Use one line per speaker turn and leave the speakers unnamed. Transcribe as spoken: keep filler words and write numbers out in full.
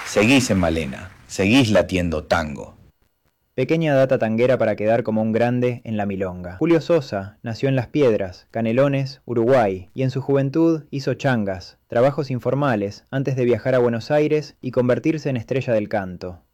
Seguís en Malena, seguís latiendo tango.
Pequeña data tanguera para quedar como un grande en la milonga. Julio Sosa nació en Las Piedras, Canelones, Uruguay, y en su juventud hizo changas, trabajos informales, antes de viajar a Buenos Aires y convertirse en estrella del canto.